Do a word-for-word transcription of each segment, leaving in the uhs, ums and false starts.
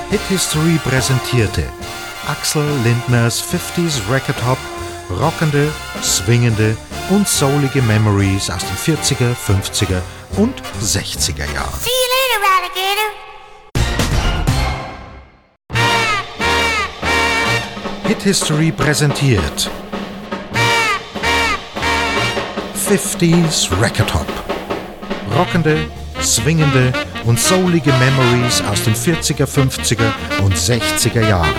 Hit History präsentierte Axel Lindners fünfziger Record Hop, rockende, swingende und soulige Memories aus den vierziger, fünfziger und sechziger Jahren. See you later, Alligator. Hit History präsentiert fünfziger Record Hop, rockende, swingende und soulige Memories aus den vierziger, fünfziger und sechziger Jahren.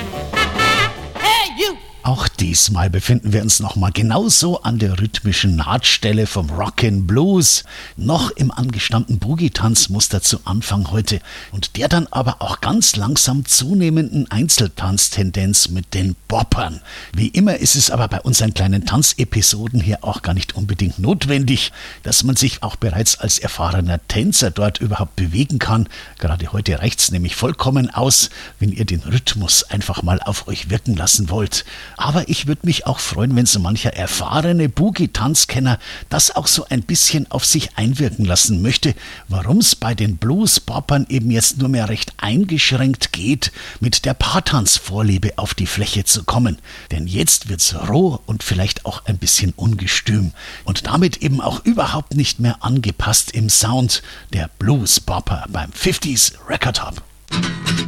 Auch diesmal befinden wir uns nochmal genauso an der rhythmischen Nahtstelle vom Rockin' Blues. Noch im angestammten Boogie-Tanzmuster zu Anfang heute und der dann aber auch ganz langsam zunehmenden Einzeltanztendenz mit den Boppern. Wie immer ist es aber bei unseren kleinen Tanzepisoden hier auch gar nicht unbedingt notwendig, dass man sich auch bereits als erfahrener Tänzer dort überhaupt bewegen kann. Gerade heute reicht's nämlich vollkommen aus, wenn ihr den Rhythmus einfach mal auf euch wirken lassen wollt. Aber ich würde mich auch freuen, wenn so mancher erfahrene Boogie-Tanzkenner das auch so ein bisschen auf sich einwirken lassen möchte, warum es bei den Blues-Boppern eben jetzt nur mehr recht eingeschränkt geht, mit der Paartanzvorliebe auf die Fläche zu kommen. Denn jetzt wird's roh und vielleicht auch ein bisschen ungestüm und damit eben auch überhaupt nicht mehr angepasst im Sound der Blues-Bopper beim fünfziger Record Hop.